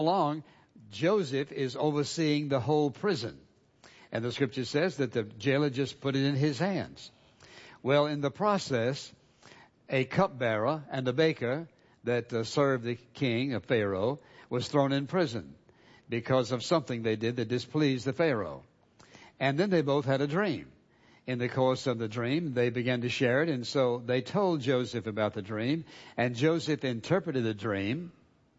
along, Joseph is overseeing the whole prison. And the scripture says that the jailer just put it in his hands. Well, in the process, a cupbearer and a baker that served the king of Pharaoh was thrown in prison because of something they did that displeased the Pharaoh. And then they both had a dream. In the course of the dream, they began to share it, and so they told Joseph about the dream, and Joseph interpreted the dream.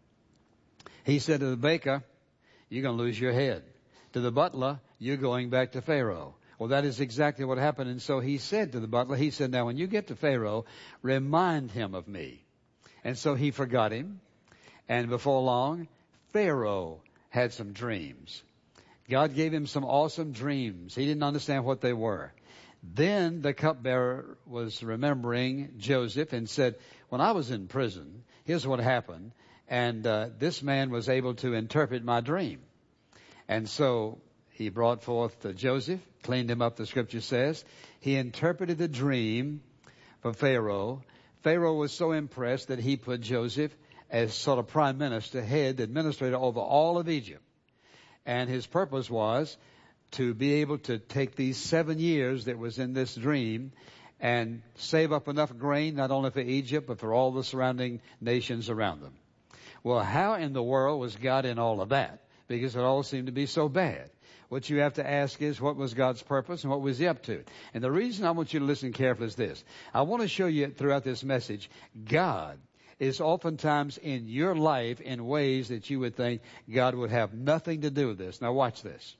He said to the baker, "You're going to lose your head." To the butler, "You're going back to Pharaoh." Well, that is exactly what happened. And so he said to the butler, he said, "Now when you get to Pharaoh, remind him of me." And so he forgot him. And before long, Pharaoh had some dreams. God gave him some awesome dreams. He didn't understand what they were. Then the cupbearer was remembering Joseph and said, "When I was in prison, here's what happened. And this man was able to interpret my dream." And so he brought forth Joseph, cleaned him up, the scripture says. He interpreted the dream for Pharaoh. Pharaoh was so impressed that he put Joseph as sort of prime minister, head, administrator over all of Egypt. And his purpose was to be able to take these 7 years that was in this dream and save up enough grain, not only for Egypt, but for all the surrounding nations around them. Well, how in the world was God in all of that? Because it all seemed to be so bad. What you have to ask is, what was God's purpose and what was he up to? And the reason I want you to listen carefully is this. I want to show you throughout this message, God is oftentimes in your life in ways that you would think God would have nothing to do with this. Now watch this.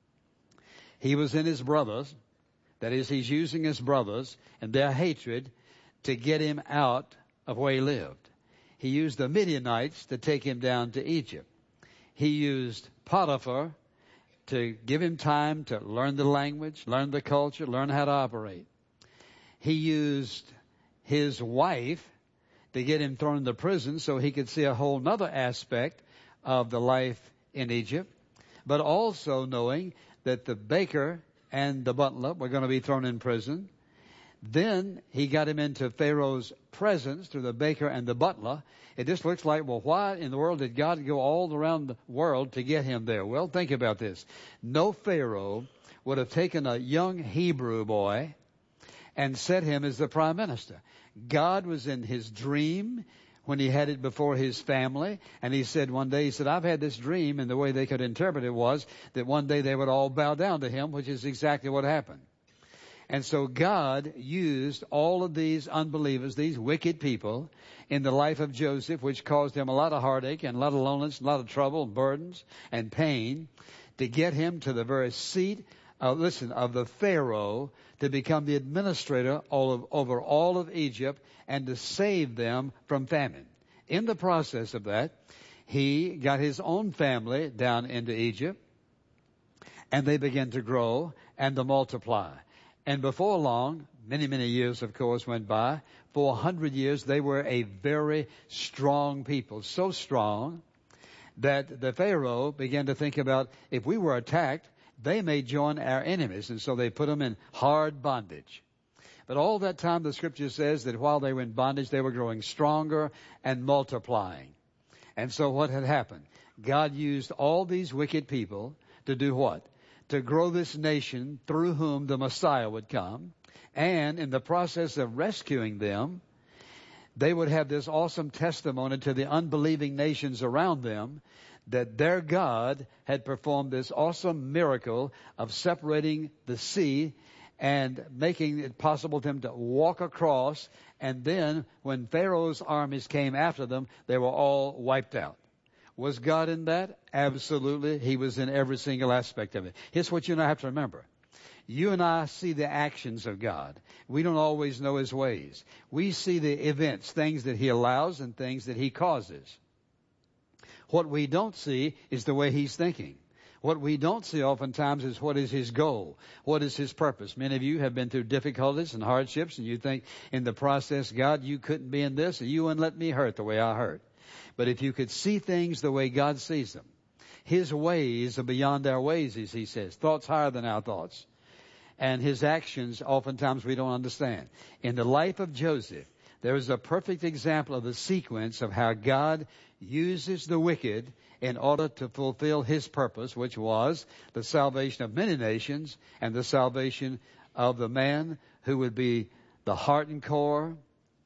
He was in his brothers. That is, he's using his brothers and their hatred to get him out of where he lived. He used the Midianites to take him down to Egypt. He used Potiphar to give him time to learn the language, learn the culture, learn how to operate. He used his wife to get him thrown into prison so he could see a whole nother aspect of the life in Egypt, but also knowing that the baker and the butler were going to be thrown in prison. Then he got him into Pharaoh's presence through the baker and the butler. It just looks like, well, why in the world did God go all around the world to get him there? Well, think about this. No Pharaoh would have taken a young Hebrew boy and set him as the prime minister. God was in his dream when he had it before his family. And he said one day, he said, "I've had this dream," and the way they could interpret it was that one day they would all bow down to him, which is exactly what happened. And so God used all of these unbelievers, these wicked people, in the life of Joseph, which caused him a lot of heartache and a lot of loneliness, a lot of trouble and burdens and pain, to get him to the very seat of the Pharaoh, to become the administrator over all of Egypt and to save them from famine. In the process of that, he got his own family down into Egypt, and they began to grow and to multiply. And before long, many, many years, of course, went by. For 100 years, they were a very strong people. So strong that the Pharaoh began to think about, if we were attacked, they may join our enemies. And so they put them in hard bondage. But all that time, the scripture says that while they were in bondage, they were growing stronger and multiplying. And so what had happened? God used all these wicked people to do what? To grow this nation through whom the Messiah would come. And in the process of rescuing them, they would have this awesome testimony to the unbelieving nations around them that their God had performed this awesome miracle of separating the sea and making it possible for them to walk across. And then when Pharaoh's armies came after them, they were all wiped out. Was God in that? Absolutely. He was in every single aspect of it. Here's what you and I have to remember. You and I see the actions of God. We don't always know his ways. We see the events, things that he allows and things that he causes. What we don't see is the way he's thinking. What we don't see oftentimes is what is his goal. What is his purpose? Many of you have been through difficulties and hardships, and you think in the process, God, you couldn't be in this, or you wouldn't let me hurt the way I hurt. But if you could see things the way God sees them, his ways are beyond our ways, as he says. Thoughts higher than our thoughts. And his actions, oftentimes we don't understand. In the life of Joseph, there is a perfect example of the sequence of how God uses the wicked in order to fulfill his purpose, which was the salvation of many nations and the salvation of the man who would be the heart and core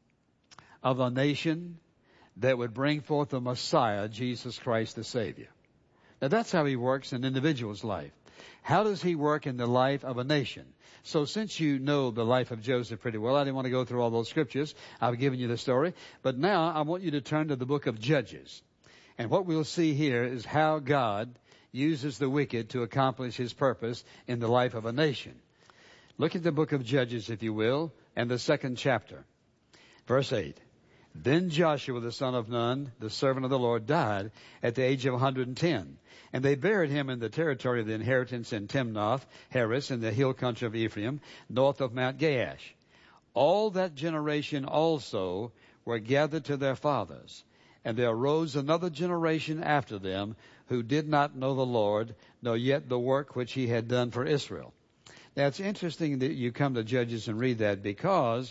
of a nation that would bring forth the Messiah, Jesus Christ the Savior. Now that's how he works in an individual's life. How does he work in the life of a nation? So since you know the life of Joseph pretty well, I didn't want to go through all those scriptures. I've given you the story. But now I want you to turn to the book of Judges. And what we'll see here is how God uses the wicked to accomplish his purpose in the life of a nation. Look at the book of Judges, if you will, and the 2nd chapter. Verse 8. Then Joshua the son of Nun, the servant of the Lord, died at the age of 110. And they buried him in the territory of the inheritance in Timnath, Heres, in the hill country of Ephraim, north of Mount Gaash. All that generation also were gathered to their fathers. And there arose another generation after them who did not know the Lord, nor yet the work which he had done for Israel. Now it's interesting that you come to Judges and read that, because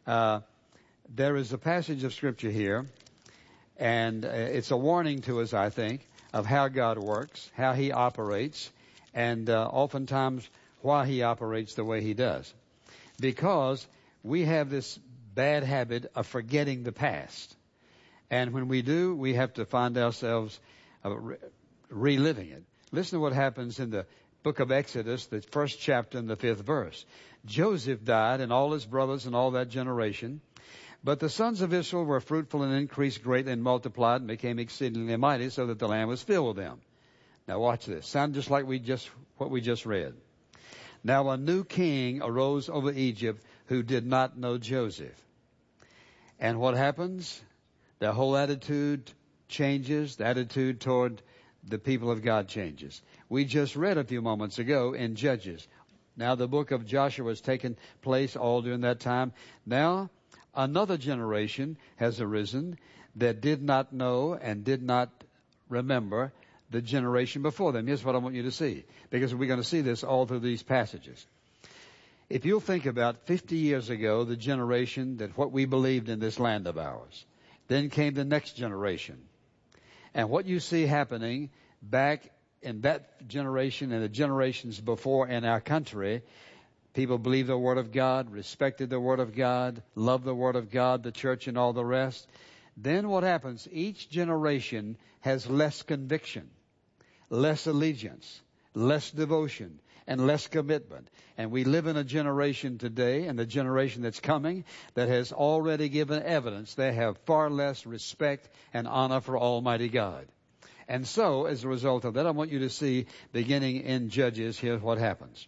there is a passage of Scripture here, and it's a warning to us, I think, of how God works, how he operates, and oftentimes why he operates the way he does. Because we have this bad habit of forgetting the past. And when we do, we have to find ourselves reliving it. Listen to what happens in the book of Exodus, the 1st chapter and the 5th verse. Joseph died, and all his brothers and all that generation. But the sons of Israel were fruitful and increased greatly and multiplied and became exceedingly mighty, so that the land was filled with them. Now watch this. Sound just like what we just read. Now a new king arose over Egypt who did not know Joseph. And what happens? Their whole attitude changes. The attitude toward the people of God changes. We just read a few moments ago in Judges. Now the book of Joshua has taken place all during that time. Now another generation has arisen that did not know and did not remember the generation before them. Here's what I want you to see, because we're going to see this all through these passages. If you'll think about 50 years ago, the generation that what we believed in this land of ours, then came the next generation. And what you see happening back in that generation and the generations before in our country, people believed the Word of God, respected the Word of God, loved the Word of God, the church and all the rest. Then what happens? Each generation has less conviction, less allegiance, less devotion, and less commitment. And we live in a generation today, and the generation that's coming, that has already given evidence they have far less respect and honor for Almighty God. And so, as a result of that, I want you to see, beginning in Judges, here's what happens.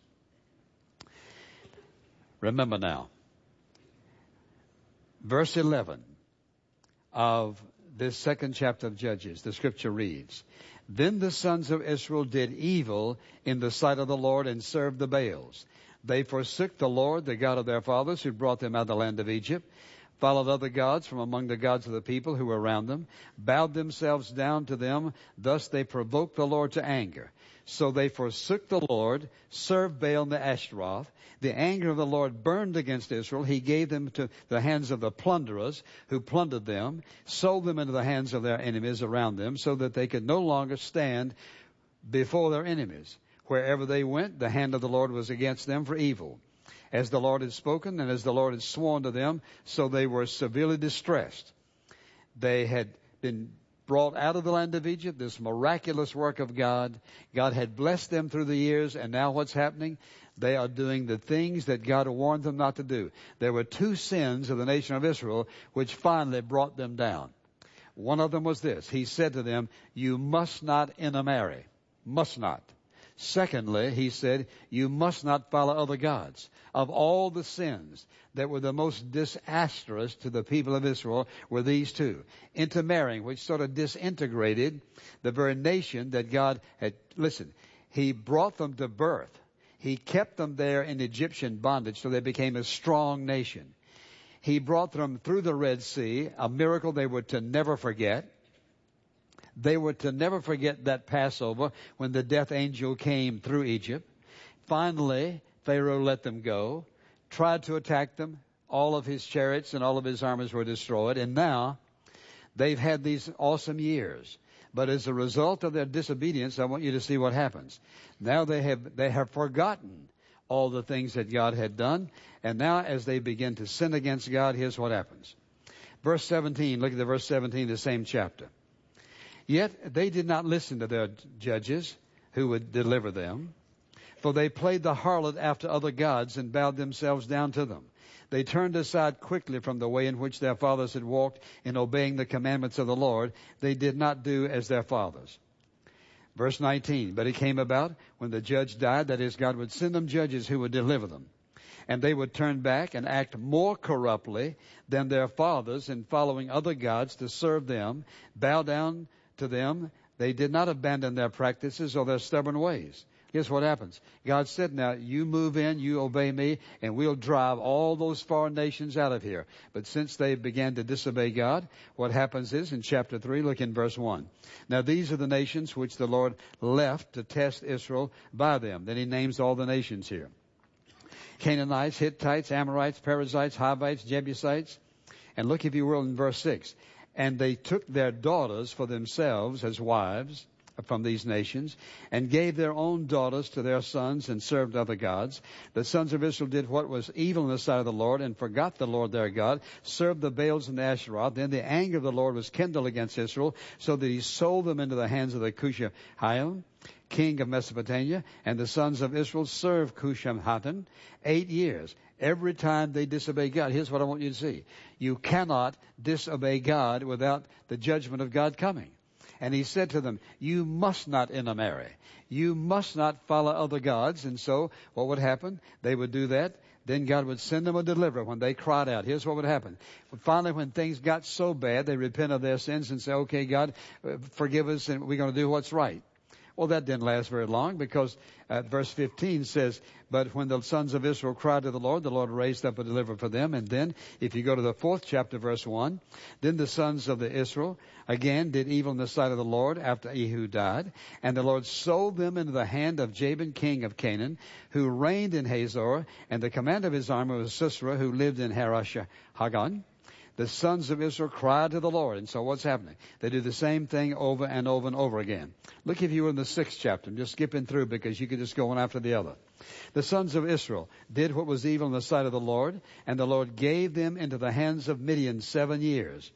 Remember now, verse 11 of this 2nd chapter of Judges, the scripture reads, Then the sons of Israel did evil in the sight of the Lord and served the Baals. They forsook the Lord, the God of their fathers, who brought them out of the land of Egypt, followed other gods from among the gods of the people who were around them, bowed themselves down to them. Thus they provoked the Lord to anger. So they forsook the Lord, served Baal and the Ashtaroth. The anger of the Lord burned against Israel. He gave them to the hands of the plunderers who plundered them, sold them into the hands of their enemies around them, so that they could no longer stand before their enemies. Wherever they went, the hand of the Lord was against them for evil. As the Lord had spoken and as the Lord had sworn to them, so they were severely distressed. They had been brought out of the land of Egypt, this miraculous work of God. God had blessed them through the years, and now what's happening? They are doing the things that God warned them not to do. There were 2 sins of the nation of Israel which finally brought them down. One of them was this. He said to them, you must not intermarry. Must not. Secondly, he said, you must not follow other gods. Of all the sins that were the most disastrous to the people of Israel were these 2. Intermarrying, which sort of disintegrated the very nation that God had. Listen, he brought them to birth. He kept them there in Egyptian bondage so they became a strong nation. He brought them through the Red Sea, a miracle they were to never forget. They were to never forget that Passover when the death angel came through Egypt. Finally, Pharaoh let them go, tried to attack them, All of his chariots and all of his armies were destroyed. And now they've had these awesome years. But as a result of their disobedience, I want you to see what happens. Now they have forgotten all the things that God had done. And now as they begin to sin against God, here's what happens. Verse 17, look at the verse 17 of the same chapter. Yet they did not listen to their judges who would deliver them, for they played the harlot after other gods and bowed themselves down to them. They turned aside quickly from the way in which their fathers had walked in obeying the commandments of the Lord. They did not do as their fathers. Verse 19, but it came about when the judge died, that is, God would send them judges who would deliver them. And they would turn back and act more corruptly than their fathers in following other gods to serve them, bow down to them. They did not abandon their practices or their stubborn ways. Guess what happens? God said, now you move in, you obey me, and we'll drive all those foreign nations out of here. But since they began to disobey God, what happens is, in chapter 3, look in verse 1. Now these are the nations which the Lord left to test Israel by them. Then he names all the nations here. Canaanites, Hittites, Amorites, Perizzites, Hivites, Jebusites. And look, if you will, in verse 6. And they took their daughters for themselves as wives from these nations, and gave their own daughters to their sons, and served other gods. The sons of Israel did what was evil in the sight of the Lord, and forgot the Lord their God, served the Baals and the Asheroth. Then the anger of the Lord was kindled against Israel, so that he sold them into the hands of the Cushan-Hiram, king of Mesopotamia, and the sons of Israel served Cushan-Hiram 8 years. Every time they disobey God, here's what I want you to see. You cannot disobey God without the judgment of God coming. And he said to them, you must not intermarry. You must not follow other gods. And so what would happen? They would do that. Then God would send them a deliverer when they cried out. Here's what would happen. Finally, when things got so bad, they repent of their sins and say, okay, God, forgive us, and we're going to do what's right. Well, that didn't last very long, because verse 15 says, but when the sons of Israel cried to the Lord raised up a deliverer for them. And then, if you go to the 4th chapter, verse 1, then the sons of the Israel again did evil in the sight of the Lord after Ehud died. And the Lord sold them into the hand of Jabin, king of Canaan, who reigned in Hazor. And the commander of his army was Sisera, who lived in Harosh-Hagon. The sons of Israel cried to the Lord. And so what's happening? They do the same thing over and over and over again. Look, if you were in the 6th chapter. I'm just skipping through because you could just go one after the other. The sons of Israel did what was evil in the sight of the Lord, and the Lord gave them into the hands of Midian 7 years.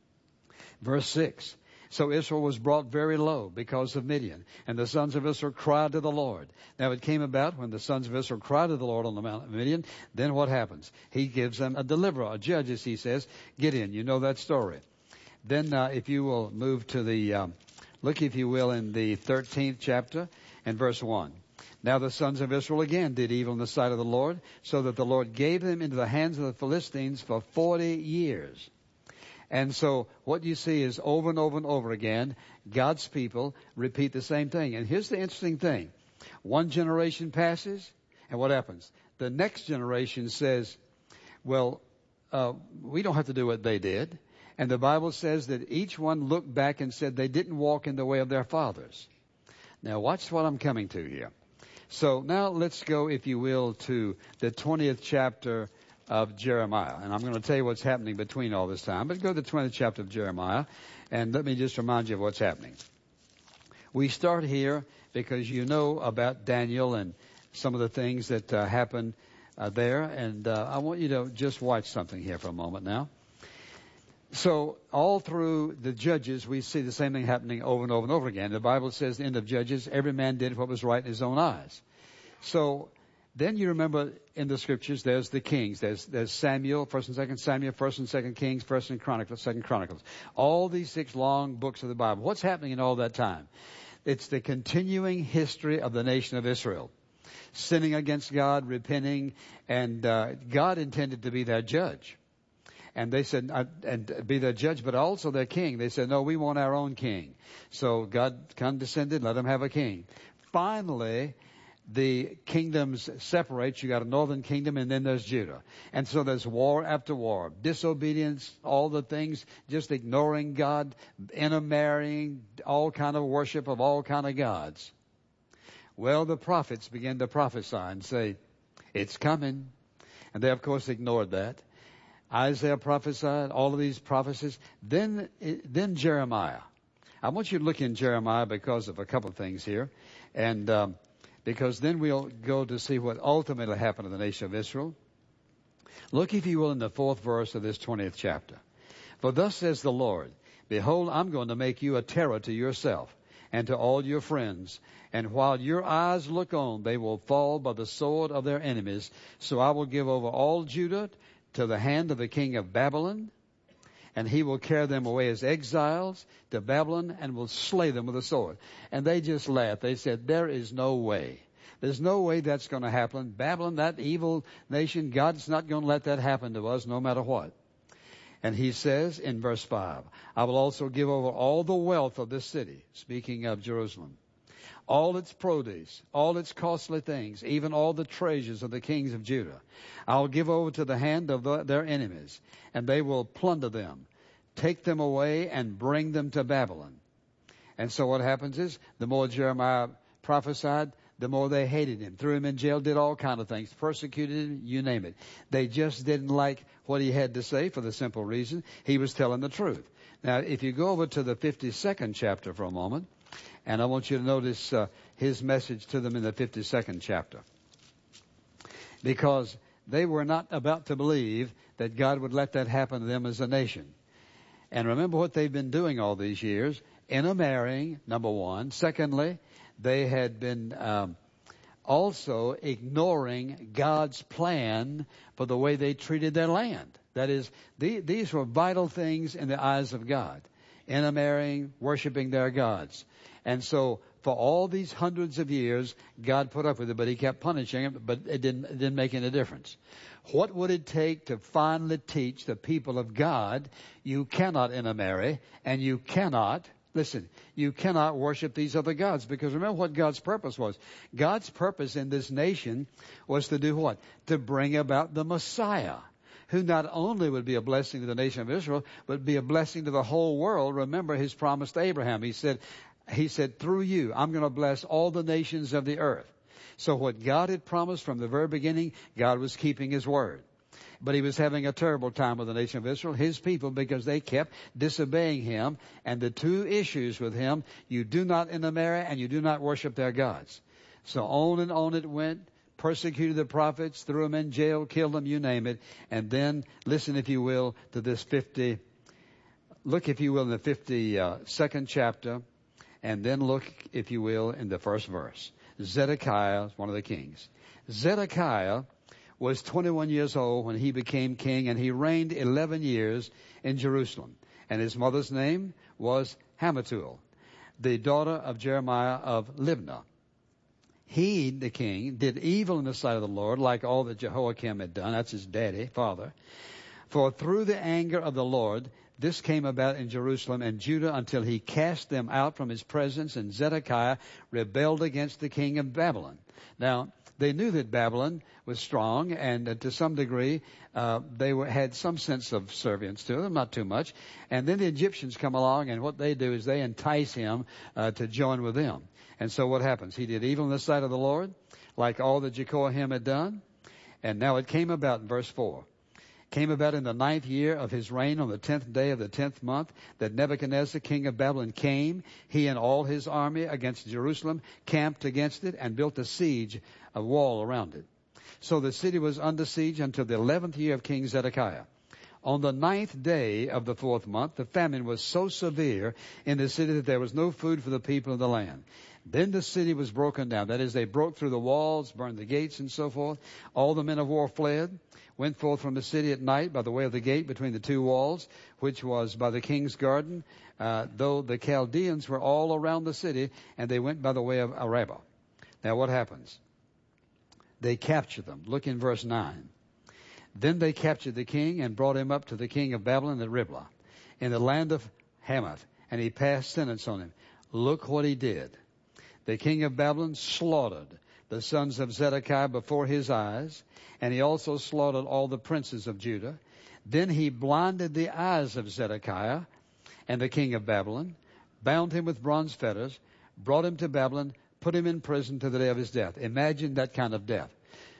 Verse 6. So Israel was brought very low because of Midian, and the sons of Israel cried to the Lord. Now it came about when the sons of Israel cried to the Lord on the Mount of Midian, then what happens? He gives them a deliverer, a judge, as he says. Gideon, you know that story. Then if you will move to the, look if you will in the 13th chapter and verse 1. Now the sons of Israel again did evil in the sight of the Lord, so that the Lord gave them into the hands of the Philistines for 40 years. And so what you see is over and over and over again, God's people repeat the same thing. And here's the interesting thing. One generation passes, and what happens? The next generation says, well, we don't have to do what they did. And the Bible says that each one looked back and said they didn't walk in the way of their fathers. Now watch what I'm coming to here. So now let's go, if you will, to the 20th chapter of Jeremiah. And I'm going to tell you what's happening between all this time. But go to the 20th chapter of Jeremiah, and let me just remind you of what's happening. We start here because you know about Daniel and some of the things that happened there. And I want you to just watch something here for a moment now. So all through the Judges, we see the same thing happening over and over and over again. The Bible says, the end of Judges, every man did what was right in his own eyes. So then you remember in the Scriptures, there's the kings. There's Samuel, 1st and 2nd Samuel, 1st and 2nd Kings, 1st and Chronicles, 2nd Chronicles. All these 6 long books of the Bible. What's happening in all that time? It's the continuing history of the nation of Israel. Sinning against God, repenting, and God intended to be their judge. And they said, and be their judge, but also their king. They said, no, we want our own king. So God condescended, let them have a king. Finally, the kingdoms separate. You got a northern kingdom, and then there's Judah. And so there's war after war. Disobedience, all the things, just ignoring God, intermarrying, all kind of worship of all kind of gods. Well, the prophets began to prophesy and say, it's coming. And they, of course, ignored that. Isaiah prophesied, all of these prophecies. Then Jeremiah. I want you to look in Jeremiah because of a couple of things here. And because then we'll go to see what ultimately happened to the nation of Israel. Look, if you will, in the 4th verse of this 20th chapter. For thus says the Lord, behold, I'm going to make you a terror to yourself and to all your friends. And while your eyes look on, they will fall by the sword of their enemies. So I will give over all Judah to the hand of the king of Babylon, and he will carry them away as exiles to Babylon and will slay them with a sword. And they just laughed. They said, there is no way. There's no way that's going to happen. Babylon, that evil nation, God's not going to let that happen to us no matter what. And he says in verse 5, I will also give over all the wealth of this city, speaking of Jerusalem, all its produce, all its costly things, even all the treasures of the kings of Judah. I'll give over to the hand of their enemies, and they will plunder them, take them away, and bring them to Babylon. And so what happens is, the more Jeremiah prophesied, the more they hated him, threw him in jail, did all kind of things, persecuted him, you name it. They just didn't like what he had to say for the simple reason he was telling the truth. Now, if you go over to the 52nd chapter for a moment, and I want you to notice his message to them in the 52nd chapter. Because they were not about to believe that God would let that happen to them as a nation. And remember what they've been doing all these years. Intermarrying, number one. Secondly, they had been also ignoring God's plan for the way they treated their land. That is, these were vital things in the eyes of God. Intermarrying, worshiping their gods. And so, for all these hundreds of years, God put up with it, but he kept punishing them, but it didn't make any difference. What would it take to finally teach the people of God, you cannot intermarry, and you cannot worship these other gods? Because remember what God's purpose was. God's purpose in this nation was to do what? To bring about the Messiah, who not only would be a blessing to the nation of Israel, but be a blessing to the whole world. Remember his promise to Abraham. He said, through you, I'm going to bless all the nations of the earth. So what God had promised from the very beginning, God was keeping his word. But he was having a terrible time with the nation of Israel, his people, because they kept disobeying him. And the two issues with him, you do not intermarry and you do not worship their gods. So on and on it went, persecuted the prophets, threw them in jail, killed them, you name it. And then listen, if you will, to this look, if you will, in the 52nd chapter. And then look, if you will, in the first verse. Zedekiah, one of the kings. Zedekiah was 21 years old when he became king, and he reigned 11 years in Jerusalem. And his mother's name was Hamutal, the daughter of Jeremiah of Libnah. He, the king, did evil in the sight of the Lord, like all that Jehoiakim had done. That's his father. For through the anger of the Lord, this came about in Jerusalem and Judah until he cast them out from his presence, and Zedekiah rebelled against the king of Babylon. Now, they knew that Babylon was strong, and to some degree, they had some sense of servience to them, not too much. And then the Egyptians come along, and what they do is they entice him to join with them. And so what happens? He did evil in the sight of the Lord, like all that Jehoiakim had done. And now it came about in verse 4. Came about in the 9th year of his reign, on the 10th day of the 10th month, that Nebuchadnezzar, king of Babylon, came, he and all his army, against Jerusalem, camped against it, and built a wall around it. So the city was under siege until the 11th year of King Zedekiah. On the 9th day of the 4th month, the famine was so severe in the city that there was no food for the people of the land. Then the city was broken down. That is, they broke through the walls, burned the gates, and so forth. All the men of war fled, went forth from the city at night by the way of the gate between the two walls, which was by the king's garden, though the Chaldeans were all around the city, and they went by the way of Arabah. Now what happens? They captured them. Look in verse 9. Then they captured the king and brought him up to the king of Babylon at Riblah, in the land of Hamath, and he passed sentence on him. Look what he did. The king of Babylon slaughtered the sons of Zedekiah before his eyes, and he also slaughtered all the princes of Judah. Then he blinded the eyes of Zedekiah and the king of Babylon, bound him with bronze fetters, brought him to Babylon, put him in prison to the day of his death. Imagine that kind of death.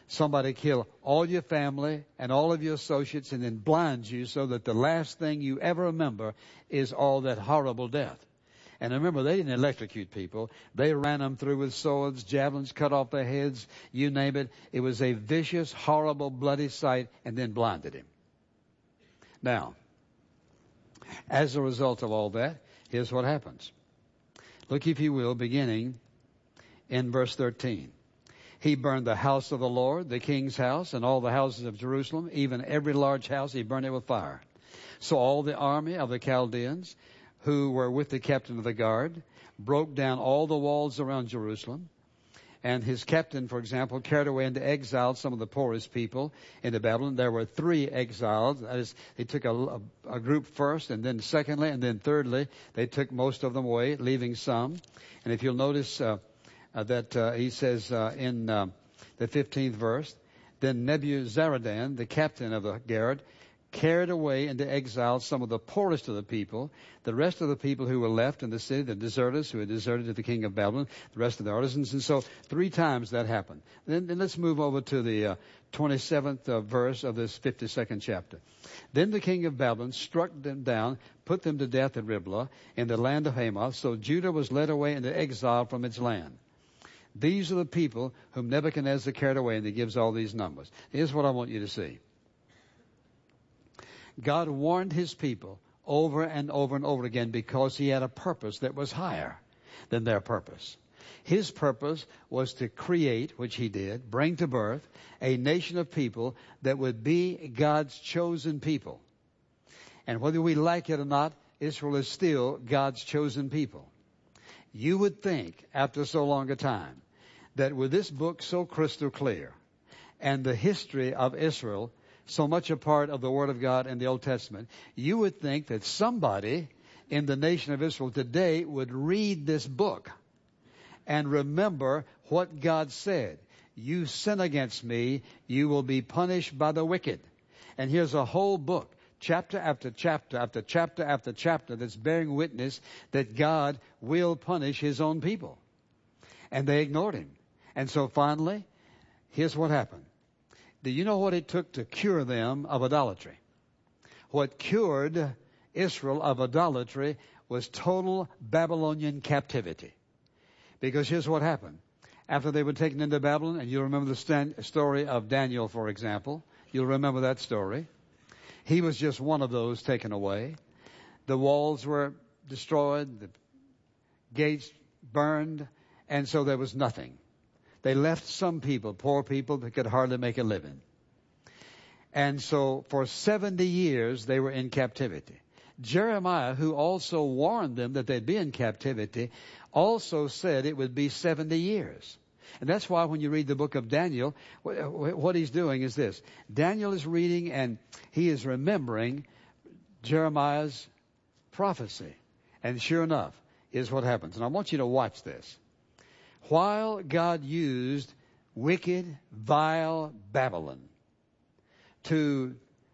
somebody kill all your family and all of your associates and then blind you so that the last thing you ever remember is all that horrible death. And remember, they didn't electrocute people. They ran them through with swords, javelins, cut off their heads, you name it. It was a vicious, horrible, bloody sight, and then blinded him. Now, as a result of all that, here's what happens. Look, if you will, beginning in verse 13. He burned the house of the Lord, the king's house, and all the houses of Jerusalem, even every large house he burned it with fire. So all the army of the Chaldeans who were with the captain of the guard broke down all the walls around Jerusalem. And his captain, for example, carried away into exile some of the poorest people into Babylon. There were 3 exiles. That is, they took a group first, and then secondly, and then thirdly, they took most of them away, leaving some. And if you'll notice that he says in the 15th verse, then Nebuzaradan, the captain of the guard, carried away into exile some of the poorest of the people, the rest of the people who were left in the city, the deserters who had deserted to the king of Babylon, the rest of the artisans. And so 3 times that happened. Then let's move over to the 27th verse of this 52nd chapter. Then the king of Babylon struck them down, put them to death at Riblah in the land of Hamath. So Judah was led away into exile from its land. These are the people whom Nebuchadnezzar carried away, and he gives all these numbers. Here's what I want you to see. God warned his people over and over and over again because he had a purpose that was higher than their purpose. His purpose was to create, which he did, bring to birth a nation of people that would be God's chosen people. And whether we like it or not, Israel is still God's chosen people. You would think, after so long a time, that with this book so crystal clear and the history of Israel so much a part of the Word of God in the Old Testament, you would think that somebody in the nation of Israel today would read this book and remember what God said. You sin against me, you will be punished by the wicked. And here's a whole book, chapter after chapter after chapter after chapter, that's bearing witness that God will punish his own people. And they ignored him. And so finally, here's what happened. Do you know what it took to cure them of idolatry? What cured Israel of idolatry was total Babylonian captivity. Because here's what happened. After they were taken into Babylon, and you remember the story of Daniel, for example. You'll remember that story. He was just one of those taken away. The walls were destroyed, the gates burned, and so there was nothing. They left some people, poor people, that could hardly make a living. And so for 70 years they were in captivity. Jeremiah, who also warned them that they'd be in captivity, also said it would be 70 years. And that's why when you read the book of Daniel, what he's doing is this. Daniel is reading and he is remembering Jeremiah's prophecy. And sure enough, here's what happens. And I want you to watch this. While God used wicked, vile Babylon to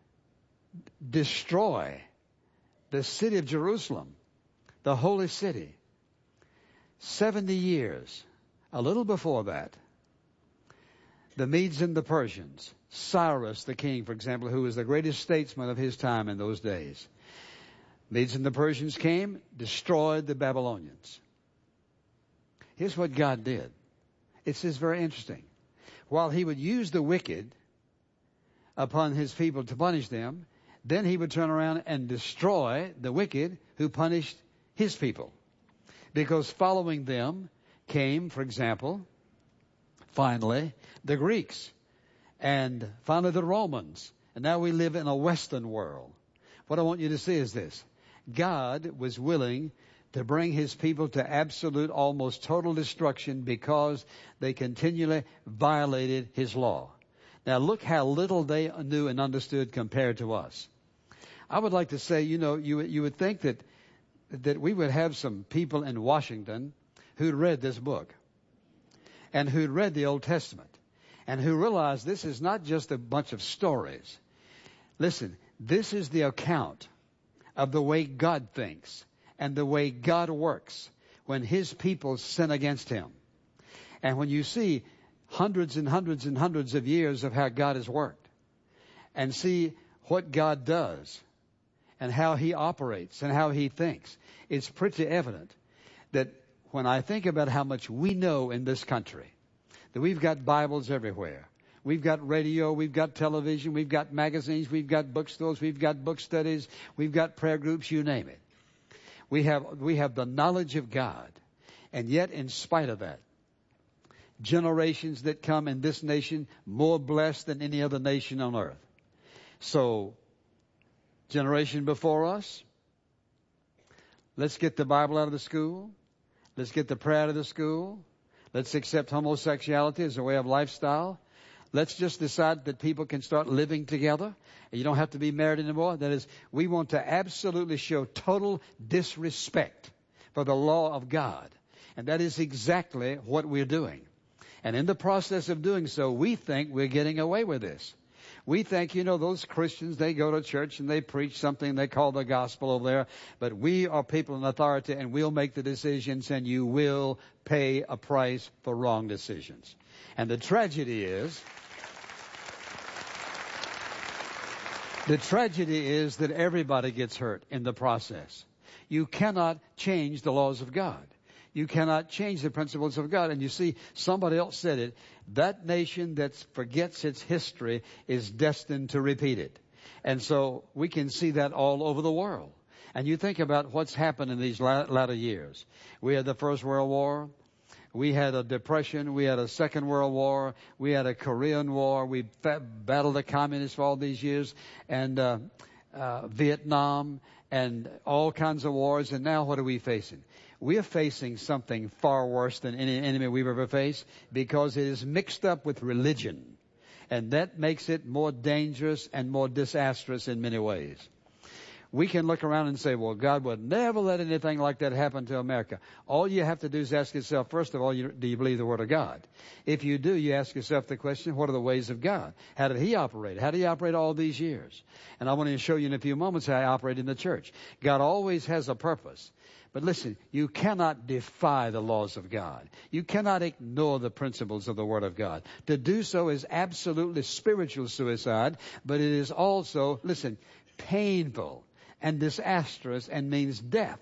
destroy the city of Jerusalem, the holy city, 70 years, a little before that, the Medes and the Persians, Cyrus the king, for example, who was the greatest statesman of his time in those days, Medes and the Persians came, destroyed the Babylonians. Here's what God did. It's just very interesting. While he would use the wicked upon his people to punish them, then he would turn around and destroy the wicked who punished his people. Because following them came, for example, finally, the Greeks, and finally the Romans. And now we live in a Western world. What I want you to see is this. God was willing to bring his people to absolute, almost total destruction because they continually violated his law. Now look how little they knew and understood compared to us. I would like to say, you would think that we would have some people in Washington who'd read this book and who'd read the Old Testament and who realized this is not just a bunch of stories. Listen, this is the account of the way God thinks and the way God works when his people sin against him. And when you see hundreds and hundreds and hundreds of years of how God has worked and see what God does and how He operates and how He thinks, it's pretty evident that when I think about how much we know in this country, that we've got Bibles everywhere. We've got radio, we've got television, we've got magazines, we've got bookstores, we've got book studies, we've got prayer groups, you name it. We have the knowledge of God. And yet, in spite of that, generations that come in this nation more blessed than any other nation on earth. So, generation before us, let's get the Bible out of the school. Let's get the prayer out of the school. Let's accept homosexuality as a way of lifestyle. Let's just decide that people can start living together. And you don't have to be married anymore. That is, we want to absolutely show total disrespect for the law of God. And that is exactly what we're doing. And in the process of doing so, we think we're getting away with this. We think, those Christians, they go to church and they preach something they call the gospel over there. But we are people in authority and we'll make the decisions and you will pay a price for wrong decisions. And the tragedy is that everybody gets hurt in the process. You cannot change the laws of God. You cannot change the principles of God. And you see, somebody else said it. That nation that forgets its history is destined to repeat it. And so we can see that all over the world. And you think about what's happened in these latter years. We had the First World War. We had a depression. We had a Second World War. We had a Korean War. We battled the communists for all these years. And Vietnam and all kinds of wars. And now what are we facing? We are facing something far worse than any enemy we've ever faced because it is mixed up with religion. And that makes it more dangerous and more disastrous in many ways. We can look around and say, well, God would never let anything like that happen to America. All you have to do is ask yourself, first of all, do you believe the Word of God? If you do, you ask yourself the question, what are the ways of God? How did He operate? How did He operate all these years? And I want to show you in a few moments how He operated in the church. God always has a purpose. But listen, you cannot defy the laws of God. You cannot ignore the principles of the Word of God. To do so is absolutely spiritual suicide, but it is also, listen, painful and disastrous and means death.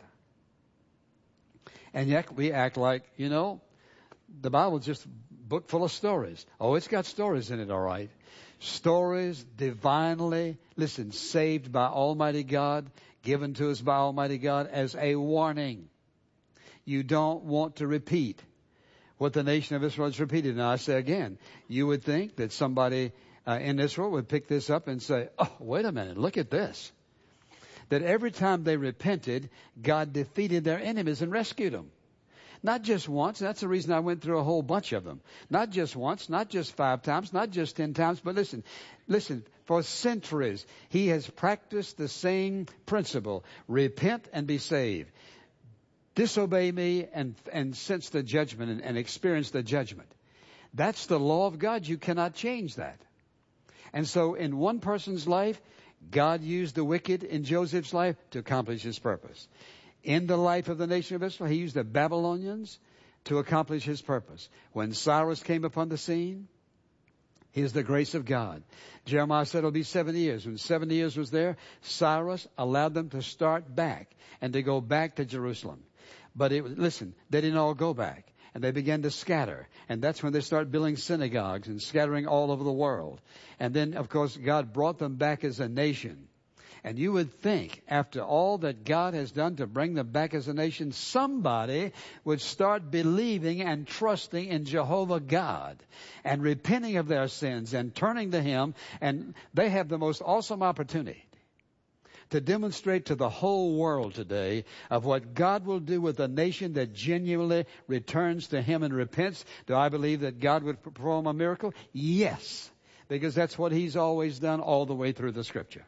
And yet we act like, the Bible's just a book full of stories. Oh, it's got stories in it, all right. Stories divinely, saved by Almighty God, given to us by Almighty God as a warning. You don't want to repeat what the nation of Israel has repeated. Now I say again, you would think that somebody in Israel would pick this up and say, oh, wait a minute, look at this. That every time they repented, God defeated their enemies and rescued them. Not just once. That's the reason I went through a whole bunch of them. Not just once, not just 5 times, not just 10 times, but listen, for centuries, He has practiced the same principle. Repent and be saved. Disobey me and sense the judgment and experience the judgment. That's the law of God. You cannot change that. And so in one person's life, God used the wicked in Joseph's life to accomplish His purpose. In the life of the nation of Israel, He used the Babylonians to accomplish His purpose. When Cyrus came upon the scene, here's the grace of God. Jeremiah said it'll be 70 years. When 70 years was there, Cyrus allowed them to start back and to go back to Jerusalem. But they didn't all go back. And they began to scatter. And that's when they started building synagogues and scattering all over the world. And then, of course, God brought them back as a nation. And you would think, after all that God has done to bring them back as a nation, somebody would start believing and trusting in Jehovah God and repenting of their sins and turning to Him. And they have the most awesome opportunity to demonstrate to the whole world today of what God will do with a nation that genuinely returns to Him and repents. Do I believe that God would perform a miracle? Yes, because that's what He's always done all the way through the Scripture.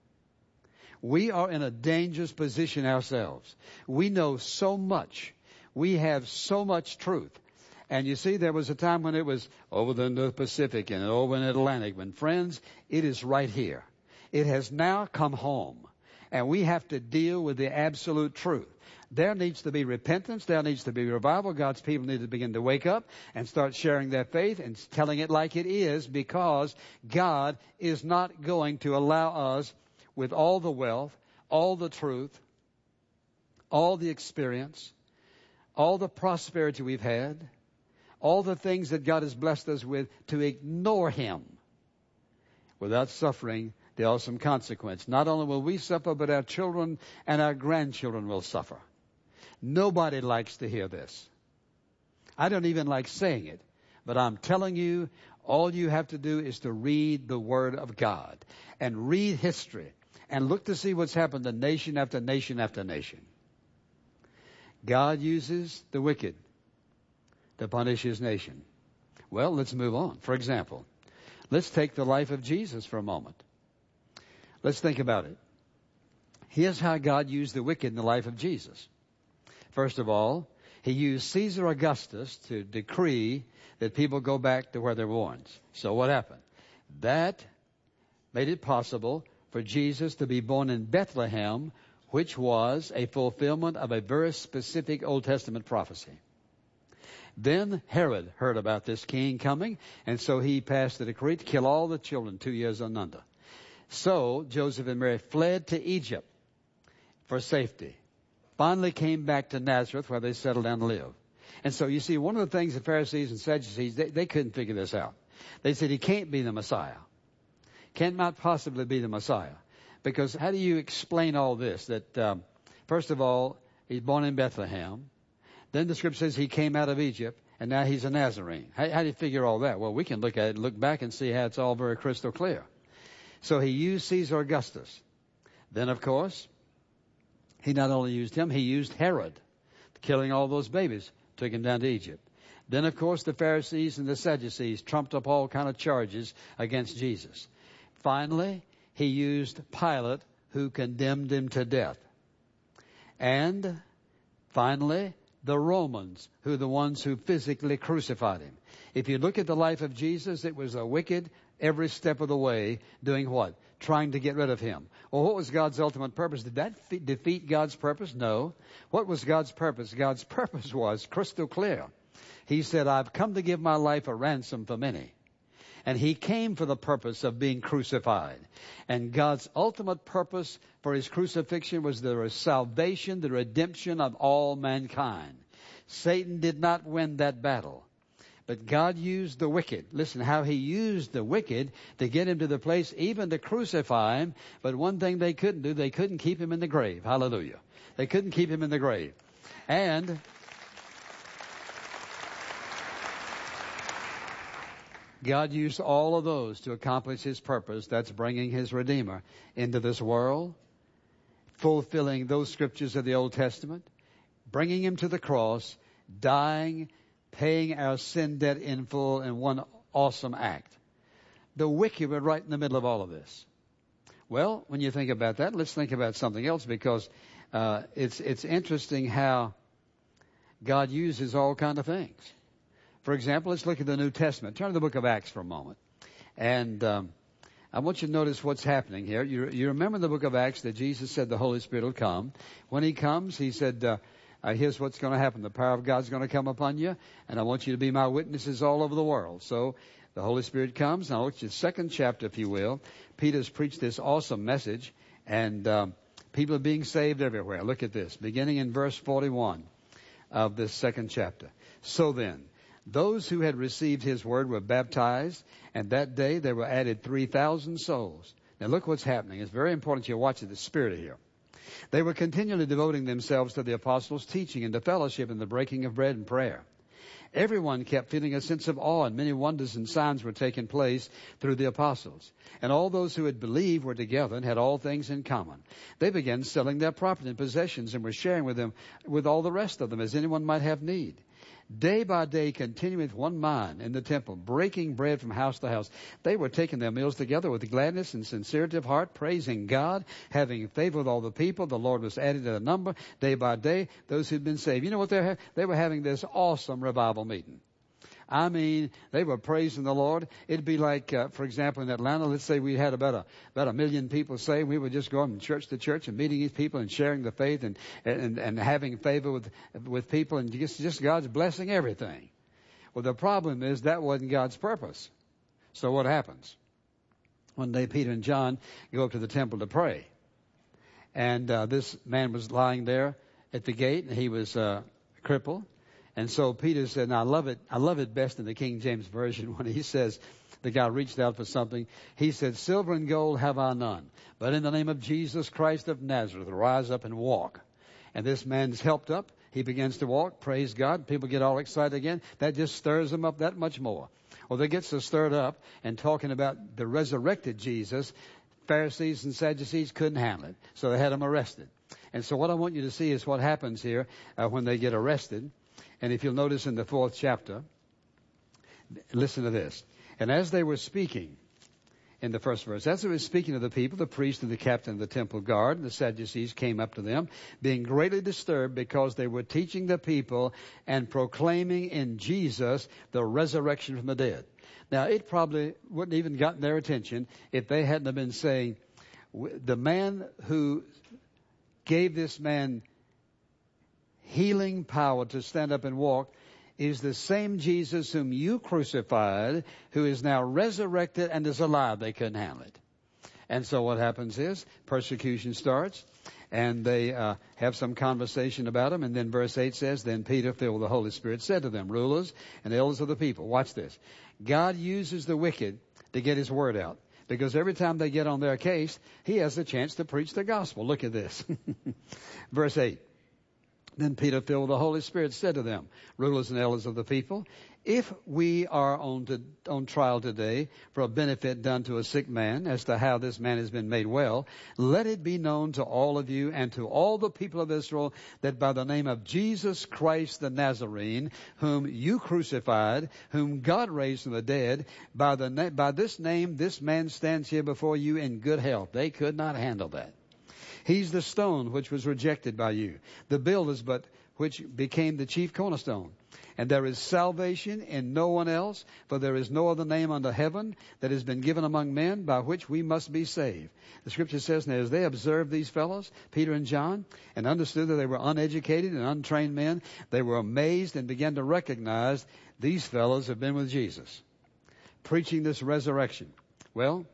We are in a dangerous position ourselves. We know so much. We have so much truth. And you see, there was a time when it was over in the Pacific and over in the Atlantic. But friends, it is right here. It has now come home. And we have to deal with the absolute truth. There needs to be repentance. There needs to be revival. God's people need to begin to wake up and start sharing their faith and telling it like it is, because God is not going to allow us, with all the wealth, all the truth, all the experience, all the prosperity we've had, all the things that God has blessed us with, to ignore Him without suffering the awesome consequence. Not only will we suffer, but our children and our grandchildren will suffer. Nobody likes to hear this. I don't even like saying it, but I'm telling you, all you have to do is to read the Word of God and read history and look to see what's happened to nation after nation after nation. God uses the wicked to punish His nation. Well, let's move on. For example, let's take the life of Jesus for a moment. Let's think about it. Here's how God used the wicked in the life of Jesus. First of all, He used Caesar Augustus to decree that people go back to where they were born. So what happened? That made it possible for Jesus to be born in Bethlehem, which was a fulfillment of a very specific Old Testament prophecy. Then Herod heard about this king coming, and so he passed a decree to kill all the children 2 years and under. So Joseph and Mary fled to Egypt for safety. Finally came back to Nazareth, where they settled down to live. And so you see, one of the things the Pharisees and Sadducees, they couldn't figure this out. They said, He can't be the Messiah. Cannot possibly be the Messiah. Because how do you explain all this? That, first of all, He's born in Bethlehem. Then the Scripture says He came out of Egypt, and now He's a Nazarene. How do you figure all that? Well, we can look at it, look back and see how it's all very crystal clear. So He used Caesar Augustus. Then, of course, He not only used him, He used Herod, killing all those babies, took him down to Egypt. Then, of course, the Pharisees and the Sadducees trumped up all kind of charges against Jesus. Finally, He used Pilate, who condemned Him to death. And finally, the Romans, who are the ones who physically crucified Him. If you look at the life of Jesus, it was a wicked every step of the way, doing what? Trying to get rid of Him. Well, what was God's ultimate purpose? Did that defeat God's purpose? No. What was God's purpose? God's purpose was crystal clear. He said, I've come to give my life a ransom for many. And He came for the purpose of being crucified. And God's ultimate purpose for His crucifixion was the salvation, the redemption of all mankind. Satan did not win that battle. But God used the wicked. Listen how He used the wicked to get Him to the place even to crucify Him. But one thing they couldn't do, they couldn't keep Him in the grave. Hallelujah. They couldn't keep Him in the grave. And God used all of those to accomplish His purpose. That's bringing His Redeemer into this world, fulfilling those scriptures of the Old Testament, bringing Him to the cross, dying, paying our sin debt in full in one awesome act. The wicked were right in the middle of all of this. Well, when you think about that, let's think about something else, because it's interesting how God uses all kinds of things. For example, let's look at the New Testament. Turn to the book of Acts for a moment. And I want you to notice what's happening here. You remember in the book of Acts that Jesus said the Holy Spirit will come. When He comes, He said, here's what's going to happen. The power of God's going to come upon you, and I want you to be my witnesses all over the world. So the Holy Spirit comes. Now look at the second chapter, if you will. Peter's preached this awesome message, and people are being saved everywhere. Look at this, beginning in verse 41 of this second chapter. So then, those who had received His word were baptized, and that day there were added 3,000 souls. Now look what's happening. It's very important you watch the spirit here. They were continually devoting themselves to the apostles' teaching and to fellowship and the breaking of bread and prayer. Everyone kept feeling a sense of awe, and many wonders and signs were taking place through the apostles. And all those who had believed were together and had all things in common. They began selling their property and possessions and were sharing with them, with all the rest of them, as anyone might have need. Day by day, continuing with one mind in the temple, breaking bread from house to house. They were taking their meals together with gladness and sincerity of heart, praising God, having favor with all the people. The Lord was added to the number day by day, those who'd been saved. You know what they were having this awesome revival meeting. I mean, they were praising the Lord. It'd be like, for example, in Atlanta, let's say we had about a million people saved. We would just go from church to church and meeting these people and sharing the faith and having favor with people and just God's blessing everything. Well, the problem is that wasn't God's purpose. So what happens? One day, Peter and John go up to the temple to pray. And this man was lying there at the gate, and he was crippled. And so Peter said, and I love it best in the King James Version when he says, the guy reached out for something. He said, silver and gold have I none, but in the name of Jesus Christ of Nazareth, rise up and walk. And this man's helped up. He begins to walk. Praise God. People get all excited again. That just stirs them up that much more. Well, they get so stirred up and talking about the resurrected Jesus, Pharisees and Sadducees couldn't handle it. So they had him arrested. And so what I want you to see is what happens here when they get arrested. And if you'll notice in the 4th chapter, listen to this. And as they were speaking, in the first verse, as they were speaking to the people, the priest and the captain of the temple guard and the Sadducees came up to them, being greatly disturbed because they were teaching the people and proclaiming in Jesus the resurrection from the dead. Now, it probably wouldn't even gotten their attention if they hadn't have been saying, the man who gave this man healing power to stand up and walk is the same Jesus whom you crucified, who is now resurrected and is alive. They couldn't handle it. And so what happens is persecution starts, and they have some conversation about him. And then verse 8 says, then Peter, filled with the Holy Spirit, said to them, rulers and elders of the people, watch this. God uses the wicked to get his word out. Because every time they get on their case, he has a chance to preach the gospel. Look at this. Verse 8. Then Peter, filled with the Holy Spirit, said to them, rulers and elders of the people, if we are on trial today for a benefit done to a sick man as to how this man has been made well, let it be known to all of you and to all the people of Israel that by the name of Jesus Christ the Nazarene, whom you crucified, whom God raised from the dead, by this name this man stands here before you in good health. They could not handle that. He's the stone which was rejected by you, the builders, but which became the chief cornerstone. And there is salvation in no one else, for there is no other name under heaven that has been given among men by which we must be saved. The scripture says, now as they observed these fellows, Peter and John, and understood that they were uneducated and untrained men, they were amazed and began to recognize these fellows have been with Jesus, preaching this resurrection. Well,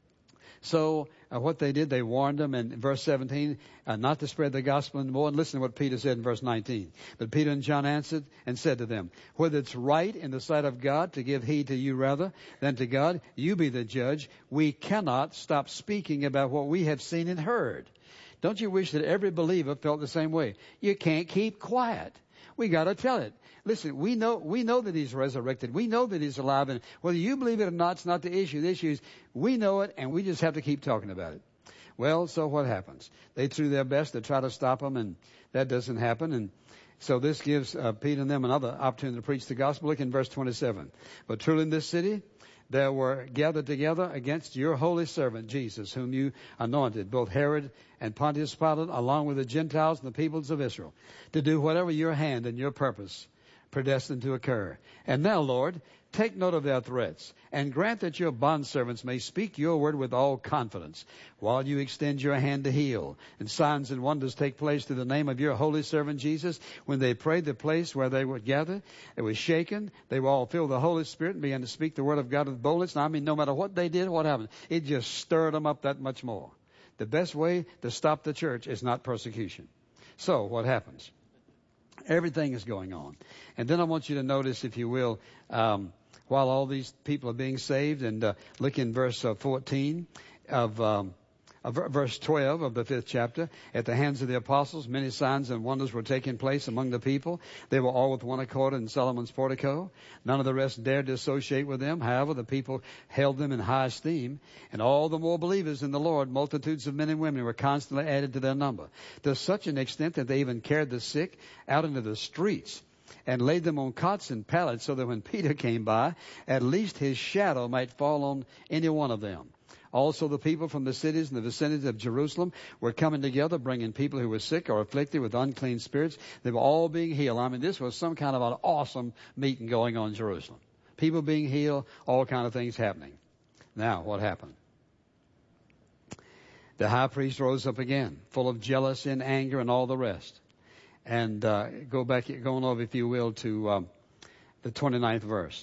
so what they did, they warned them in verse 17 not to spread the gospel anymore. And listen to what Peter said in verse 19. But Peter and John answered and said to them, whether it's right in the sight of God to give heed to you rather than to God, you be the judge. We cannot stop speaking about what we have seen and heard. Don't you wish that every believer felt the same way? You can't keep quiet. We got to tell it. Listen, we know that he's resurrected. We know that he's alive. And whether you believe it or not, it's not the issue. The issue is we know it, and we just have to keep talking about it. Well, so what happens? They threw their best to try to stop him, and that doesn't happen. And so this gives Peter and them another opportunity to preach the gospel. Look in verse 27. But truly in this city there were gathered together against your holy servant Jesus, whom you anointed, both Herod and Pontius Pilate, along with the Gentiles and the peoples of Israel, to do whatever your hand and your purpose predestined to occur. And now, Lord, take note of their threats, and grant that your bondservants may speak your word with all confidence, while you extend your hand to heal, and signs and wonders take place through the name of your holy servant Jesus. When they prayed, the place where they were gathered, it was shaken. They were all filled with the Holy Spirit and began to speak the word of God with boldness. Now, I mean, no matter what they did, what happened? It just stirred them up that much more. The best way to stop the church is not persecution. So, what happens? Everything is going on. And then I want you to notice, if you will, while all these people are being saved, and look in verse 14 of verse 12 of the 5th chapter. At the hands of the apostles, many signs and wonders were taking place among the people. They were all with one accord in Solomon's portico. None of the rest dared to associate with them. However, the people held them in high esteem. And all the more believers in the Lord, multitudes of men and women were constantly added to their number, to such an extent that they even carried the sick out into the streets and laid them on cots and pallets, so that when Peter came by, at least his shadow might fall on any one of them. Also the people from the cities and the vicinities of Jerusalem were coming together, bringing people who were sick or afflicted with unclean spirits. They were all being healed. I mean, this was some kind of an awesome meeting going on in Jerusalem. People being healed, all kind of things happening. Now, what happened? The high priest rose up again, full of jealousy and anger and all the rest. And go on over, if you will, to the 29th verse.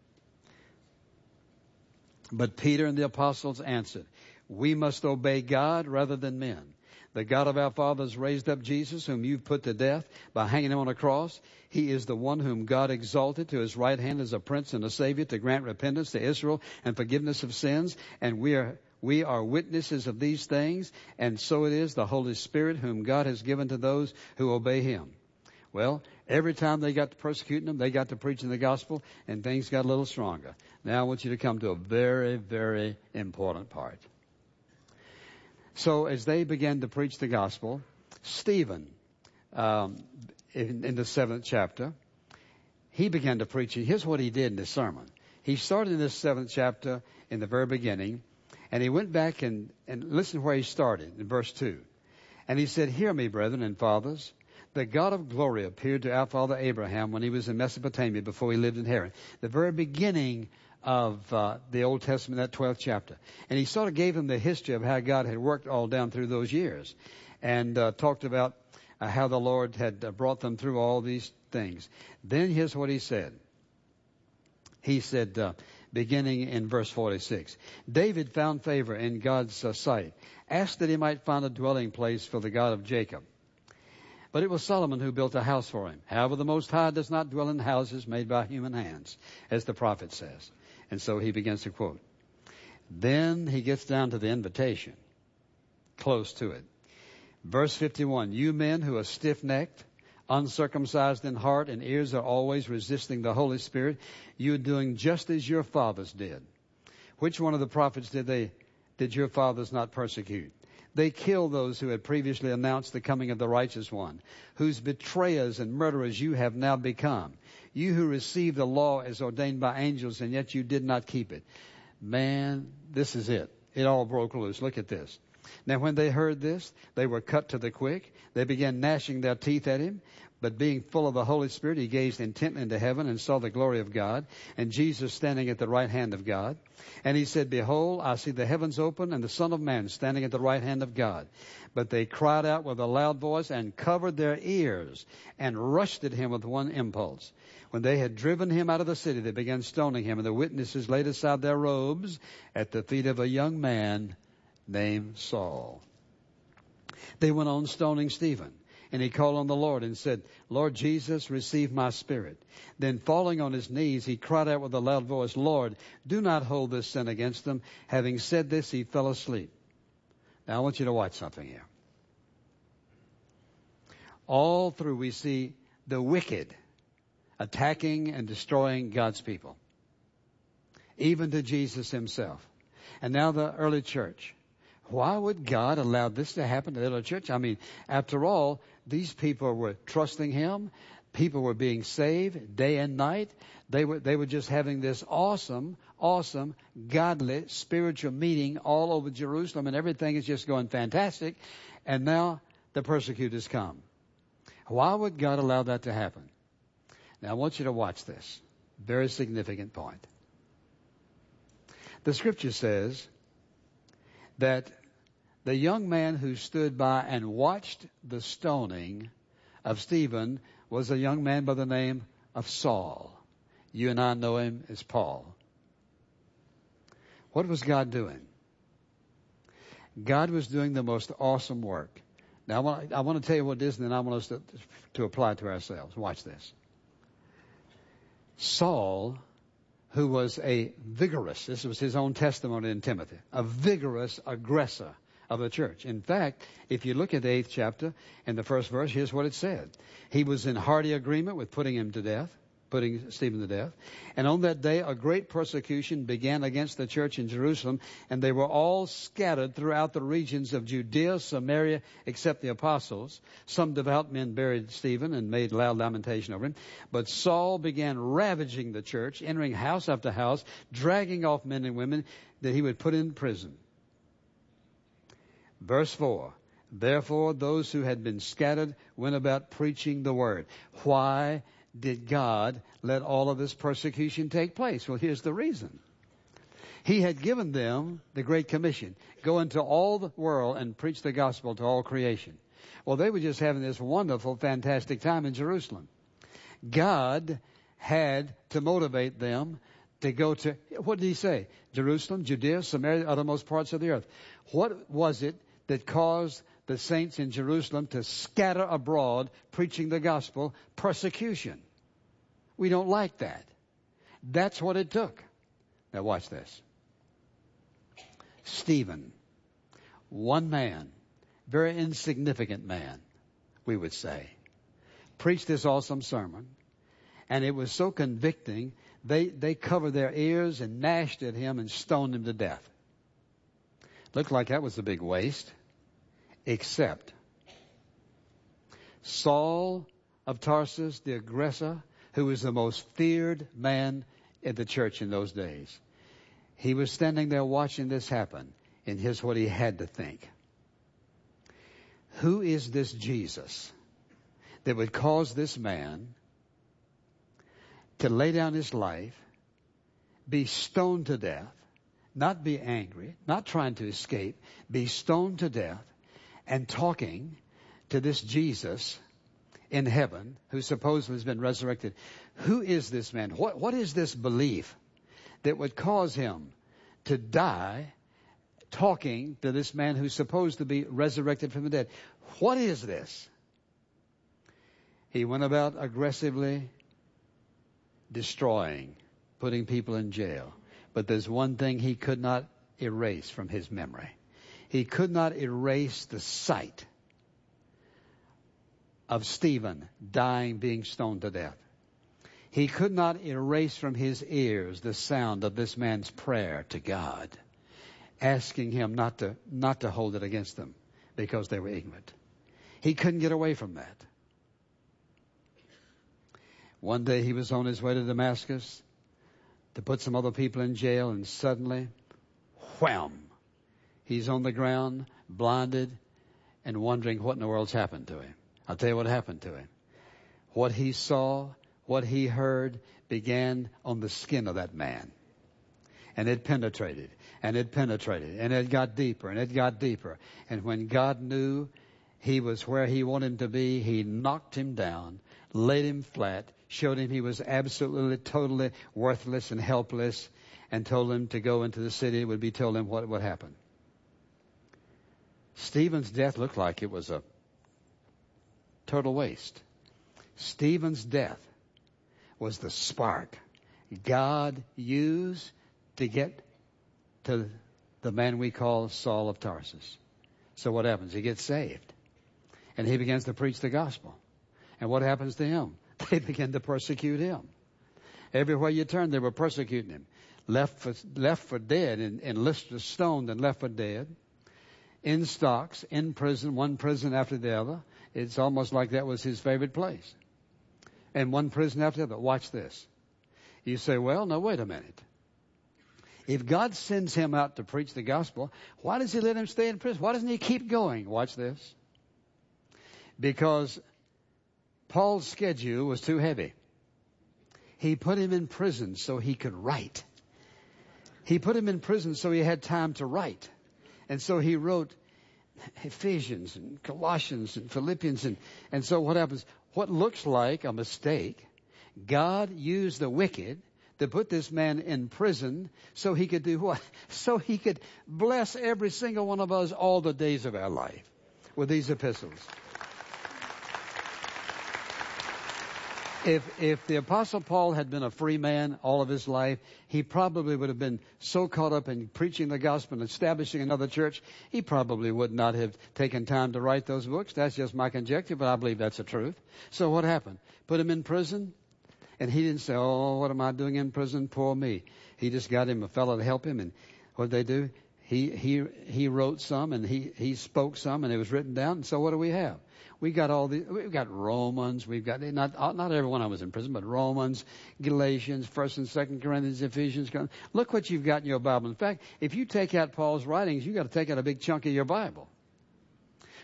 But Peter and the apostles answered, we must obey God rather than men. The God of our fathers raised up Jesus, whom you've put to death by hanging him on a cross. He is the one whom God exalted to his right hand as a prince and a savior to grant repentance to Israel and forgiveness of sins. And we are witnesses of these things. And so it is the Holy Spirit whom God has given to those who obey him. Well, every time they got to persecuting them, they got to preaching the gospel, and things got a little stronger. Now I want you to come to a very, very important part. So as they began to preach the gospel, Stephen, in the 7th chapter, he began to preach. Here's what he did in this sermon. He started in this 7th chapter in the very beginning, and he went back and listen where he started in verse 2. And he said, hear me, brethren and fathers. The God of glory appeared to our father Abraham when he was in Mesopotamia before he lived in Haran. The very beginning of the Old Testament, that 12th chapter. And he sort of gave him the history of how God had worked all down through those years. And talked about how the Lord had brought them through all these things. Then here's what he said. He said, beginning in verse 46, David found favor in God's sight, asked that he might find a dwelling place for the God of Jacob. But it was Solomon who built a house for him. However, the Most High does not dwell in houses made by human hands, as the prophet says. And so he begins to quote. Then he gets down to the invitation, close to it. Verse 51, you men who are stiff-necked, uncircumcised in heart and ears are always resisting the Holy Spirit, you are doing just as your fathers did. Which one of the prophets did your fathers not persecute? They killed those who had previously announced the coming of the righteous one, whose betrayers and murderers you have now become. You who received the law as ordained by angels, and yet you did not keep it. Man, this is it. It all broke loose. Look at this. Now when they heard this, they were cut to the quick. They began gnashing their teeth at him. But being full of the Holy Spirit, he gazed intently into heaven and saw the glory of God, and Jesus standing at the right hand of God. And he said, behold, I see the heavens open and the Son of Man standing at the right hand of God. But they cried out with a loud voice and covered their ears and rushed at him with one impulse. When they had driven him out of the city, they began stoning him, and the witnesses laid aside their robes at the feet of a young man named Saul. They went on stoning Stephen. And he called on the Lord and said, Lord Jesus, receive my spirit. Then falling on his knees, he cried out with a loud voice, Lord, do not hold this sin against them. Having said this, he fell asleep. Now I want you to watch something here. All through we see the wicked attacking and destroying God's people, even to Jesus himself. And now the early church. Why would God allow this to happen to the early church? I mean, after all, these people were trusting him. People were being saved day and night. They were just having this awesome, godly, spiritual meeting all over Jerusalem, and everything is just going fantastic. And now the persecutors come. Why would God allow that to happen? Now I want you to watch this. Very significant point. The scripture says that the young man who stood by and watched the stoning of Stephen was a young man by the name of Saul. You and I know him as Paul. What was God doing? God was doing the most awesome work. Now I want to tell you what it is, and then I want us to apply it to ourselves. Watch this. Saul, who was a vigorous, this was his own testimony in Timothy, a vigorous aggressor of the church. In fact, if you look at the 8th chapter and the first verse, here's what it said. He was in hearty agreement with putting Stephen to death. And on that day, a great persecution began against the church in Jerusalem, and they were all scattered throughout the regions of Judea, Samaria, except the apostles. Some devout men buried Stephen and made loud lamentation over him. But Saul began ravaging the church, entering house after house, dragging off men and women that he would put in prison. Verse 4. Therefore, those who had been scattered went about preaching the word. Why did God let all of this persecution take place? Well, here's the reason. He had given them the Great Commission. Go into all the world and preach the gospel to all creation. Well, they were just having this wonderful, fantastic time in Jerusalem. God had to motivate them to go to, what did he say? Jerusalem, Judea, Samaria, uttermost parts of the earth. What was it that caused the saints in Jerusalem to scatter abroad preaching the gospel? Persecution. We don't like that. That's what it took. Now watch this. Stephen, one man, very insignificant man, we would say, preached this awesome sermon, and it was so convicting, they covered their ears and gnashed at him and stoned him to death. Looked like that was a big waste, except Saul of Tarsus, the aggressor, who was the most feared man in the church in those days. He was standing there watching this happen, and here's what he had to think. Who is this Jesus that would cause this man to lay down his life, be stoned to death, not be angry, not trying to escape, be stoned to death, and talking to this Jesus in heaven who supposedly has been resurrected? Who is this man? What is this belief that would cause him to die talking to this man who's supposed to be resurrected from the dead? What is this? He went about aggressively destroying, putting people in jail. But there's one thing he could not erase from his memory. He could not erase the sight of Stephen dying, being stoned to death. He could not erase from his ears the sound of this man's prayer to God, asking him not to hold it against them because they were ignorant. He couldn't get away from that. One day he was on his way to Damascus to put some other people in jail, and suddenly, wham! He's on the ground, blinded, and wondering what in the world's happened to him. I'll tell you what happened to him. What he saw, what he heard, began on the skin of that man. And it penetrated, and it penetrated, and it got deeper, and it got deeper. And when God knew he was where he wanted him to be, he knocked him down, laid him flat, showed him he was absolutely, totally worthless and helpless, and told him to go into the city. It would be told him what would happen. Stephen's death looked like it was a total waste. Stephen's death was the spark God used to get to the man we call Saul of Tarsus. So what happens? He gets saved. And he begins to preach the gospel. And what happens to him? They begin to persecute him. Everywhere you turn, they were persecuting him. Left for dead, in Lystra, stoned and left for dead. In stocks, in prison, one prison after the other. It's almost like that was his favorite place. And one prison after the other. Watch this. You say, well, no, wait a minute. If God sends him out to preach the gospel, why does he let him stay in prison? Why doesn't he keep going? Watch this. Because Paul's schedule was too heavy. He put him in prison so he could write. He put him in prison so he had time to write. And so he wrote Ephesians and Colossians and Philippians. And so what happens? What looks like a mistake, God used the wicked to put this man in prison so he could do what? So he could bless every single one of us all the days of our life with these epistles. If the Apostle Paul had been a free man all of his life, he probably would have been so caught up in preaching the gospel and establishing another church, he probably would not have taken time to write those books. That's just my conjecture, but I believe that's the truth. So what happened? Put him in prison, and he didn't say, oh, what am I doing in prison? Poor me. He just got him a fellow to help him, and what did they do? He wrote some, and he spoke some, and it was written down, and so what do we have? We've got Romans, we've got, not every one of them was in prison, but Romans, Galatians, 1st and 2nd Corinthians, Ephesians. Look what you've got in your Bible. In fact, if you take out Paul's writings, you've got to take out a big chunk of your Bible.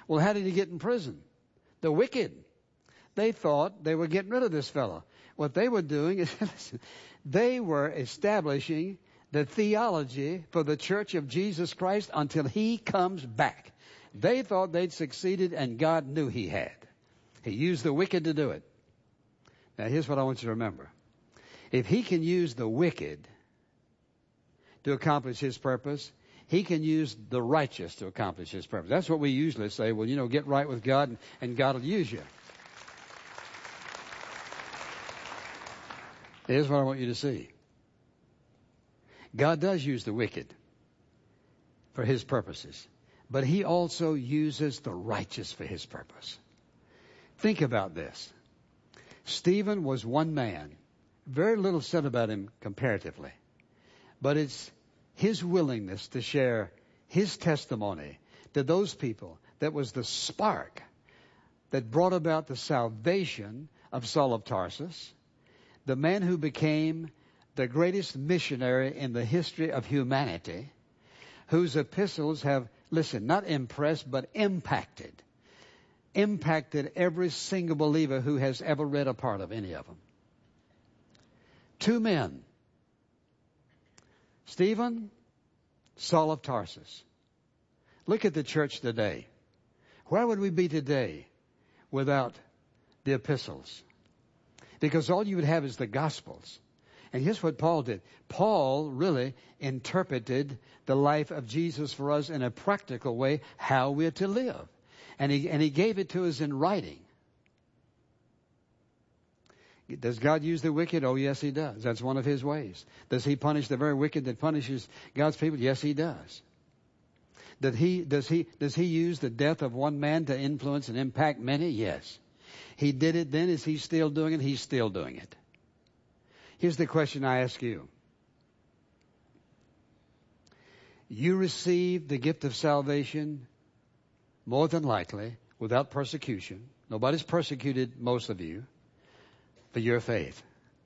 Well, how did he get in prison? The wicked. They thought they were getting rid of this fellow. What they were doing is, listen, they were establishing the theology for the Church of Jesus Christ until he comes back. They thought they'd succeeded, and God knew he had. He used the wicked to do it. Now, here's what I want you to remember. If he can use the wicked to accomplish his purpose, he can use the righteous to accomplish his purpose. That's what we usually say. Well, get right with God, and God will use you. Here's what I want you to see. God does use the wicked for his purposes, but he also uses the righteous for his purpose. Think about this. Stephen was one man. Very little said about him comparatively, but it's his willingness to share his testimony to those people that was the spark that brought about the salvation of Saul of Tarsus, the man who became the greatest missionary in the history of humanity, whose epistles have, listen, not impressed, but impacted every single believer who has ever read a part of any of them. Two men, Stephen, Saul of Tarsus. Look at the church today. Where would we be today without the epistles? Because all you would have is the Gospels. And here's what Paul did. Paul really interpreted the life of Jesus for us in a practical way, how we're to live. And he gave it to us in writing. Does God use the wicked? Oh, yes, he does. That's one of his ways. Does he punish the very wicked that punishes God's people? Yes, he does. Does he use the death of one man to influence and impact many? Yes. He did it then. Is he still doing it? He's still doing it. Here's the question I ask you. You received the gift of salvation more than likely without persecution. Nobody's persecuted most of you for your faith.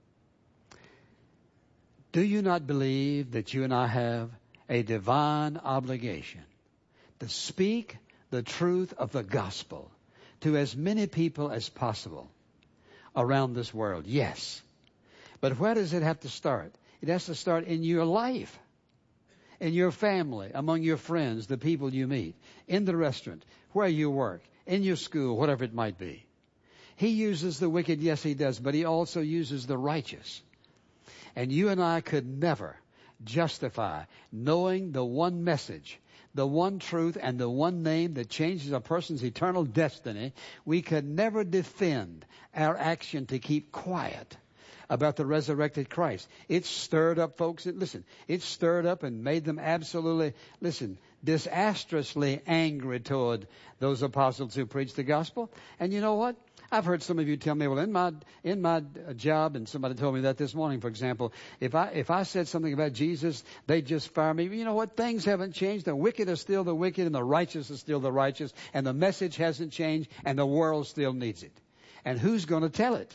Do you not believe that you and I have a divine obligation to speak the truth of the gospel to as many people as possible around this world? Yes. But where does it have to start? It has to start in your life, in your family, among your friends, the people you meet, in the restaurant, where you work, in your school, whatever it might be. He uses the wicked, yes, he does, but he also uses the righteous. And you and I could never justify knowing the one message, the one truth, and the one name that changes a person's eternal destiny. We could never defend our action to keep quiet about the resurrected Christ. It stirred up folks. It stirred up and made them absolutely, disastrously angry toward those apostles who preached the gospel. And you know what? I've heard some of you tell me, well, in my job, and somebody told me that this morning, for example, if I said something about Jesus, they'd just fire me. You know what? Things haven't changed. The wicked are still the wicked, and the righteous are still the righteous, and the message hasn't changed, and the world still needs it. And who's going to tell it?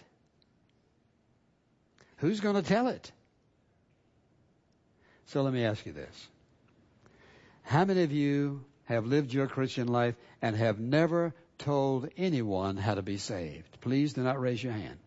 Who's going to tell it? So let me ask you this. How many of you have lived your Christian life and have never told anyone how to be saved? Please do not raise your hand.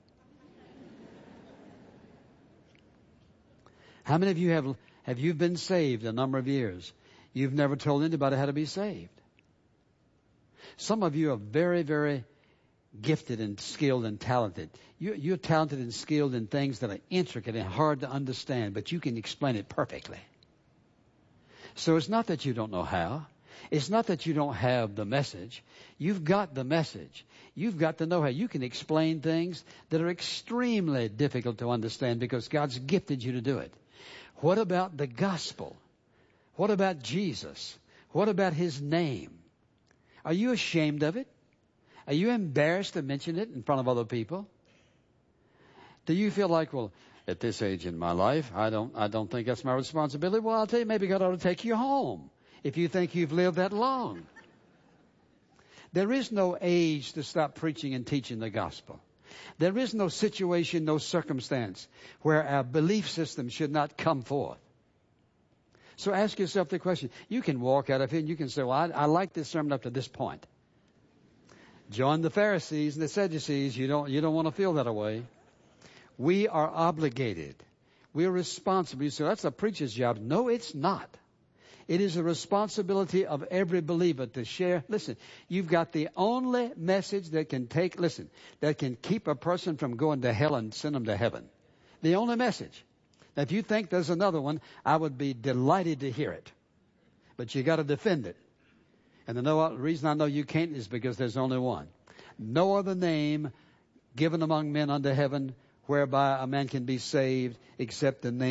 How many of you have you been saved a number of years? You've never told anybody how to be saved. Some of you are very, very gifted and skilled and talented. You're talented and skilled in things that are intricate and hard to understand, but you can explain it perfectly. So it's not that you don't know how. It's not that you don't have the message. You've got the message. You've got to know how. You can explain things that are extremely difficult to understand because God's gifted you to do it. What about the gospel? What about Jesus? What about his name? Are you ashamed of it? Are you embarrassed to mention it in front of other people? Do you feel like, well, at this age in my life, I don't think that's my responsibility? Well, I'll tell you, maybe God ought to take you home if you think you've lived that long. There is no age to stop preaching and teaching the gospel. There is no situation, no circumstance where our belief system should not come forth. So ask yourself the question. You can walk out of here and you can say, well, I like this sermon up to this point. Join the Pharisees and the Sadducees. You don't want to feel that way. We are obligated. We are responsible. You say, that's a preacher's job. No, it's not. It is a responsibility of every believer to share. Listen, you've got the only message that can that can keep a person from going to hell and send them to heaven. The only message. Now, if you think there's another one, I would be delighted to hear it. But you got to defend it. And the reason I know you can't is because there's only one. No other name given among men under heaven whereby a man can be saved except the name